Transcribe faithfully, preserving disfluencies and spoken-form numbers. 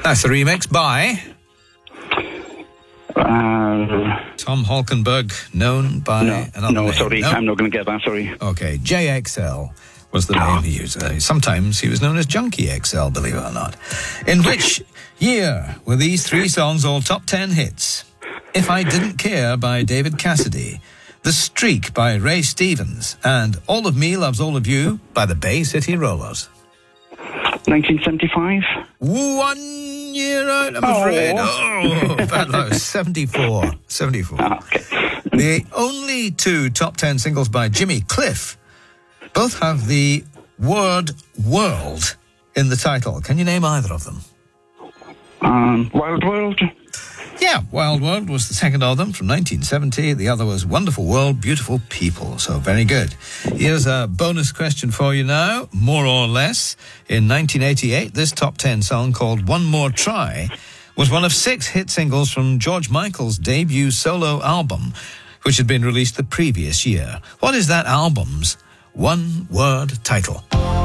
That's the remix by Uh, Tom Holkenberg, known by no, another no, name. sorry, No? I'm not going to get that, sorry. Okay, J X L was the name he used. Uh, sometimes he was known as Junkie X L, believe it or not. In which year were these three songs all top ten hits? If I Didn't Care by David Cassidy, The Streak by Ray Stevens, and All of Me Loves All of You by the Bay City Rollers. nineteen seventy-five? One year out, I'm afraid. Oh, bad luck. seventy-four. seventy-four. Ah, okay. The only two top ten singles by Jimmy Cliff both have the word world in the title. Can you name either of them? Um, Wild World? Yeah, Wild World was the second of them from nineteen seventy. The other was Wonderful World, Beautiful People. So very good. Here's a bonus question for you now, more or less. In nineteen eighty-eight, this top ten song called One More Try was one of six hit singles from George Michael's debut solo album, which had been released the previous year. What is that album's one-word title?